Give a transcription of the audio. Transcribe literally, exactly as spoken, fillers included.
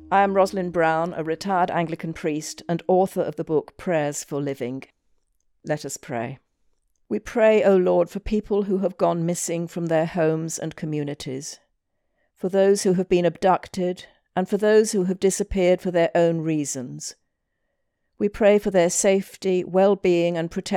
I am Rosalind Brown, a retired Anglican priest and author of the book Prayers for Living. Let us pray. We pray, O Lord, for people who have gone missing from their homes and communities, for those who have been abducted, and for those who have disappeared for their own reasons. We pray for their safety, well-being and protection